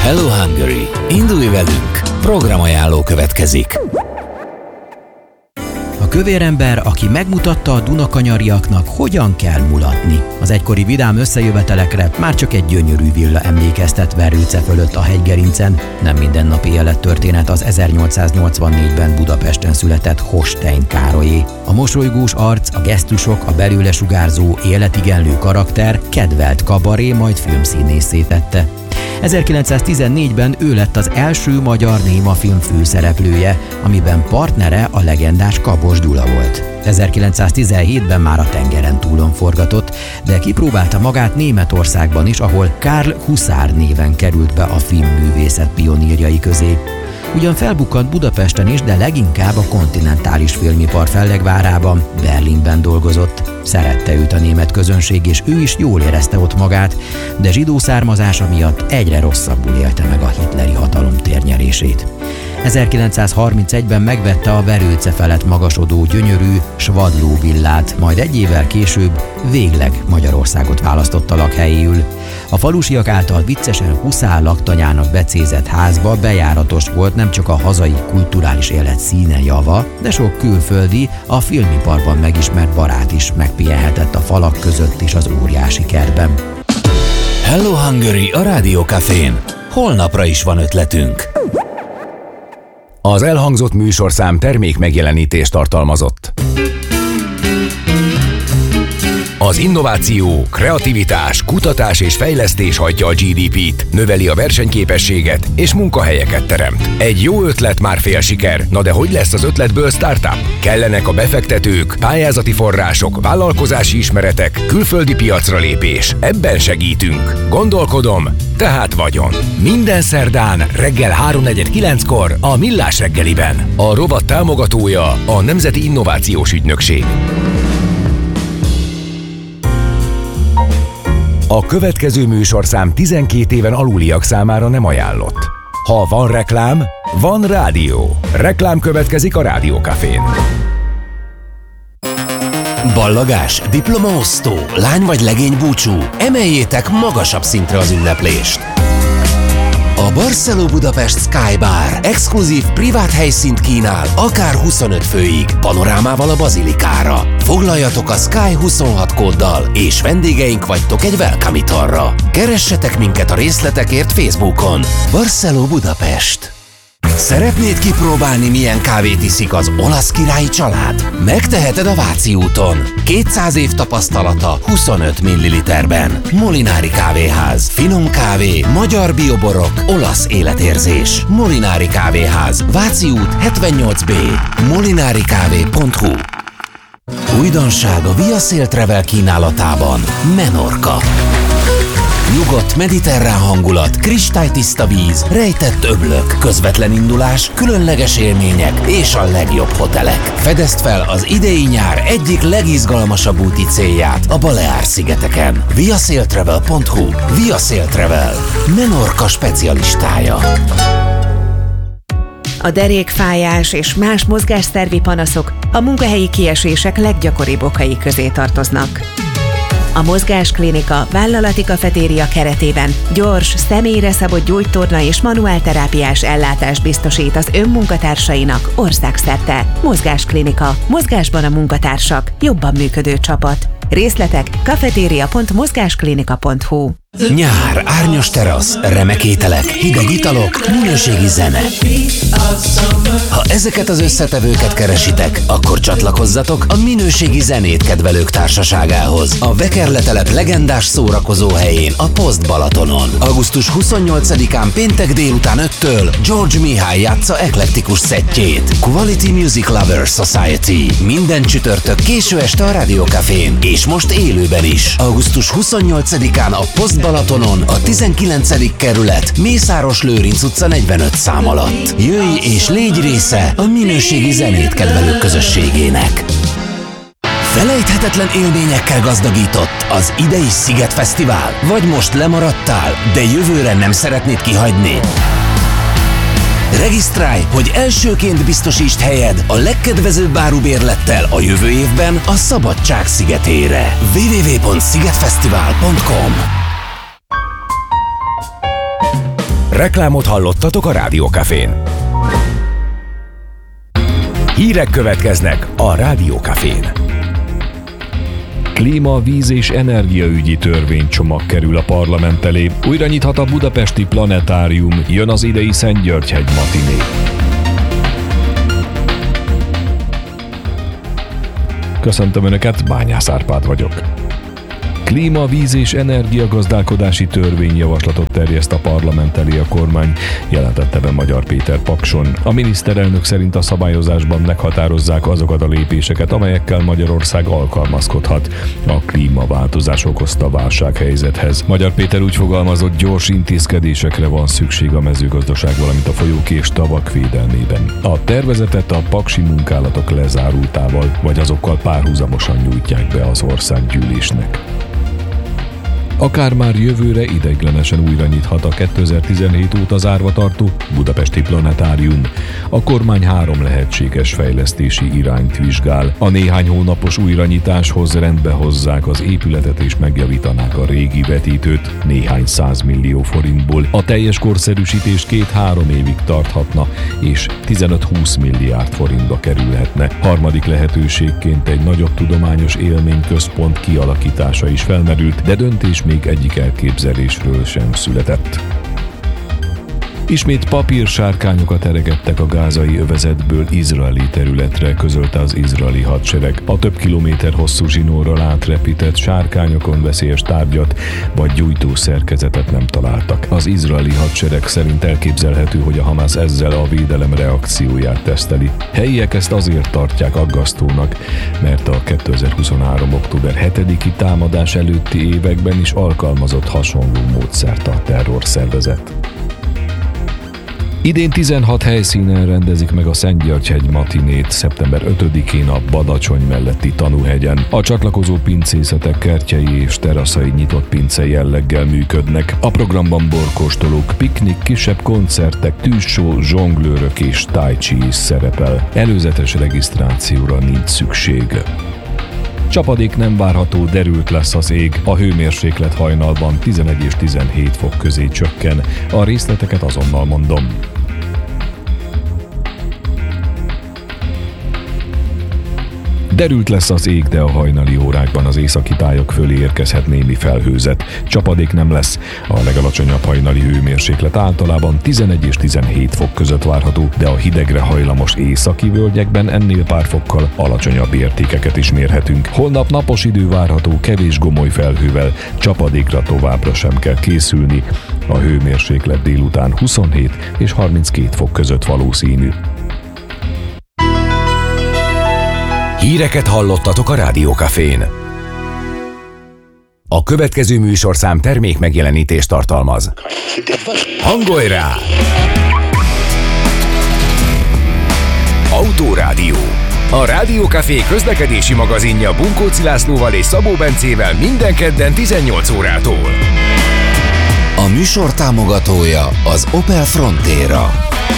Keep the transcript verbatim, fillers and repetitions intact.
Hello Hungary! Indulj velünk! Programajánló következik. A kövérember, aki megmutatta a dunakanyariaknak, hogyan kell mulatni. Az egykori vidám összejövetelekre már csak egy gyönyörű villa emlékeztet Verőce fölött a hegygerincen. Nem mindennapi élettörténet az ezernyolcszáznyolcvannégyben Budapesten született Hostein Károlyé. A mosolygós arc, a gesztusok, a belőle sugárzó, életigenlő karakter kedvelt kabaré, majd filmszínésszé tette. ezerkilencszáztizennégyben ő lett az első magyar némafilm főszereplője, amiben partnere a legendás Kabos Gyula volt. ezerkilencszáztizenhétben már a tengeren túlon forgatott, de kipróbálta magát Németországban is, ahol Karl Huszár néven került be a filmművészet pionírjai közé. Ugyan felbukkant Budapesten is, de leginkább a kontinentális filmipar fellegvárában, Berlinben dolgozott. Szerette őt a német közönség, és ő is jól érezte ott magát, de zsidó származása miatt egyre rosszabbul élte meg a hitleri hatalom térnyerését. ezerkilencszázharmincegyben megvette a Verőce felett magasodó gyönyörű Svadló villát, majd egy évvel később végleg Magyarországot választotta lakhelyéül. A falusiak által viccesen Huszár laktanyának becézett házba bejáratos volt nem csak a hazai kulturális élet színe java, de sok külföldi, a filmiparban megismert barát is megpihenhetett a falak között és az óriási kertben. Hello Hungary a Rádiókafén. Holnapra is van ötletünk. Az elhangzott műsorszám termék megjelenítést tartalmazott. Az innováció, kreativitás, kutatás és fejlesztés hajtja a gé dé pét, növeli a versenyképességet és munkahelyeket teremt. Egy jó ötlet már fél siker, na de hogy lesz az ötletből startup? Kellenek a befektetők, pályázati források, vállalkozási ismeretek, külföldi piacra lépés. Ebben segítünk. Gondolkodom, tehát vagyon. Minden szerdán reggel háromnegyed kilenckor a Millás reggeliben. A rovat támogatója a Nemzeti Innovációs Ügynökség. A következő műsorszám tizenkét éven aluliak számára nem ajánlott. Ha van reklám, van rádió. Reklám következik a Rádiókafén. Ballagás, diplomaosztó, lány vagy legény búcsú. Emeljétek magasabb szintre az ünneplést. A Barceló Budapest Sky Bar exkluzív privát helyszínt kínál, akár huszonöt főig, panorámával a bazilikára. Foglaljatok a Sky huszonhat kóddal, és vendégeink vagytok egy welcome italra. Keressetek minket a részletekért Facebookon. Barceló Budapest. Szeretnéd kipróbálni, milyen kávét iszik az olasz királyi család? Megteheted a Váci úton. kétszáz év tapasztalata huszonöt milliliterben. Molinári Kávéház. Finom kávé, magyar bioborok, olasz életérzés. Molinári Kávéház. Váci út hetvennyolc B. molinarikávé pont hu. Újdonság a Via Sail Travel kínálatában. Menorca. Nyugodt, mediterrán hangulat, kristálytiszta víz, rejtett öblök, közvetlen indulás, különleges élmények és a legjobb hotelek. Fedezd fel az idei nyár egyik legizgalmasabb úti célját a Baleár-szigeteken. via sail travel pont hu. Via Sail Travel. Menorca specialistája. A derékfájás és más mozgásszervi panaszok a munkahelyi kiesések leggyakoribb okai közé tartoznak. A Mozgásklinika vállalati kafetéria keretében gyors, személyre szabott gyógytorna és manuálterápiás ellátást biztosít az önmunkatársainak országszerte. Mozgásklinika. Mozgásban a munkatársak. Jobban működő csapat. Részletek kafetéria pont mozgásklinika pont hu. Nyár, árnyas terasz, remek ételek, hideg italok, minőségi zene. Ha ezeket az összetevőket keresitek, akkor csatlakozzatok a minőségi zenét kedvelők társaságához. A Vekerletelep legendás szórakozó helyén, a Poszt Balatonon. augusztus huszonnyolcadikán péntek délután öttől George Mihály játsza eklektikus szettjét. Quality Music Lovers Society. Minden csütörtök késő este a Rádiókafén, és most élőben is. augusztus huszonnyolcadikán a Poszt Balatonon, a tizenkilencedik kerület, Mészáros Lőrinc utca negyvenöt szám alatt. Jöjj és légy része a minőségi zenét kedvelők közösségének. Felejthetetlen élményekkel gazdagított az idei Sziget Fesztivál? Vagy most lemaradtál, de jövőre nem szeretnéd kihagyni? Regisztrálj, hogy elsőként biztosítsd helyed a legkedvezőbb árubérlettel a jövő évben a Szabadság szigetére. double-u double-u double-u pont szigetfesztivál pont com Reklámot hallottatok a Rádió Cafén. Hírek következnek a Rádió Cafén. Klíma, víz és energiaügyi törvénycsomag kerül a parlament elé. Újra nyithat a budapesti planetárium, jön az idei Szentgyörgyhegy matiné. Köszöntöm Önöket, Bányász Árpád vagyok. Klíma, víz és energiagazdálkodási törvényjavaslatot terjeszt a parlament elé a kormány, jelentette be Magyar Péter Pakson. A miniszterelnök szerint a szabályozásban meghatározzák azokat a lépéseket, amelyekkel Magyarország alkalmazkodhat a klímaváltozás okozta válsághelyzethez. Magyar Péter úgy fogalmazott, gyors intézkedésekre van szükség a mezőgazdaság, valamint a folyók és tavak védelmében. A tervezetet a paksi munkálatok lezárultával, vagy azokkal párhuzamosan nyújtják be az országgyűlésnek. Akár már jövőre ideiglenesen újra nyithat a kétezer-tizenhét óta zárva tartó budapesti planetárium. A kormány három lehetséges fejlesztési irányt vizsgál. A néhány hónapos újranyitáshoz rendbe hozzák az épületet és megjavítanák a régi vetítőt néhány százmillió forintból. A teljes korszerűsítés két-három évig tarthatna, és tizenöt-húsz milliárd forintba kerülhetne. Harmadik lehetőségként egy nagyobb tudományos élményközpont kialakítása is felmerült, de döntés még egyik elképzelésről sem született. Ismét papírsárkányokat eregettek a gázai övezetből izraeli területre, közölte az izraeli hadsereg. A több kilométer hosszú zsinórral átrepített sárkányokon veszélyes tárgyat vagy gyújtó szerkezetet nem találtak. Az izraeli hadsereg szerint elképzelhető, hogy a Hamász ezzel a védelem reakcióját teszteli. Helyiek ezt azért tartják aggasztónak, mert a kétezer-huszonhárom. október hetediki támadás előtti években is alkalmazott hasonló módszert a terrorszervezet. Idén tizenhat helyszínen rendezik meg a Szentgyörgyhegy matinét, szeptember ötödikén a Badacsony melletti Tanúhegyen. A csatlakozó pincészetek kertjei és teraszai nyitott pince jelleggel működnek. A programban borkóstolók, piknik, kisebb koncertek, tűzsó, zsonglőrök és tai chi is szerepel. Előzetes regisztrációra nincs szükség. Csapadék nem várható, derült lesz az ég. A hőmérséklet hajnalban tizenegy és tizenhét fok közé csökken. A részleteket azonnal mondom. Derült lesz az ég, de a hajnali órákban az északi tájak fölé érkezhet némi felhőzet. Csapadék nem lesz. A legalacsonyabb hajnali hőmérséklet általában tizenegy és tizenhét fok között várható, de a hidegre hajlamos északi völgyekben ennél pár fokkal alacsonyabb értékeket is mérhetünk. Holnap napos idő várható, kevés gomoly felhővel, csapadékra továbbra sem kell készülni. A hőmérséklet délután huszonhét és harminckét fok között valószínű. Híreket hallottatok a Rádió Cafén. A következő műsorszám termék megjelenítést tartalmaz. Hangolj rá! Autórádió. A Rádió Café közlekedési magazinja Bunkóci Lászlóval és Szabó Bencével minden kedden tizennyolc órától. A műsor támogatója az Opel Frontera.